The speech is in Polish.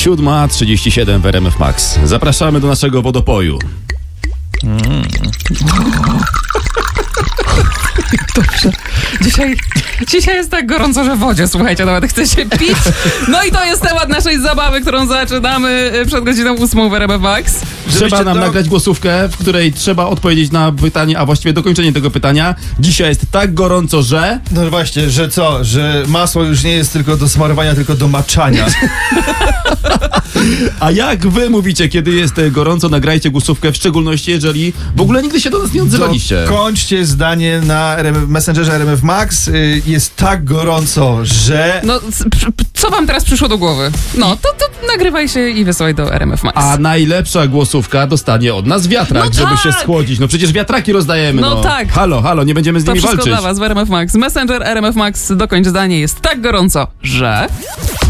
7:37 w RMF Max. Zapraszamy do naszego wodopoju. Dobrze. Dzisiaj jest tak gorąco, że w wodzie, słuchajcie, nawet chce się pić. No i to jest temat naszej zabawy, którą zaczynamy przed godziną 8 w RMF Max. Trzeba nam nagrać głosówkę, w której trzeba odpowiedzieć na pytanie, a właściwie dokończenie tego pytania. Dzisiaj jest tak gorąco, że... No właśnie, że co? Że masło już nie jest tylko do smarowania, tylko do maczania. A jak wy mówicie, kiedy jest gorąco, nagrajcie głosówkę, w szczególności jeżeli w ogóle nigdy się do nas nie odzywaliście. Kończcie zdanie na Messengerze RMF Max. Jest tak gorąco, że... No, co wam teraz przyszło do głowy? No, to nagrywaj się i wysyłaj do RMF Max. A najlepsza głosówka dostanie od nas wiatrak, No żeby tak! się schłodzić. No przecież wiatraki rozdajemy, No tak. Halo, nie będziemy z To nimi wszystko walczyć. dla was w RMF Max. Messenger RMF Max, dokończ zdanie, jest tak gorąco, że...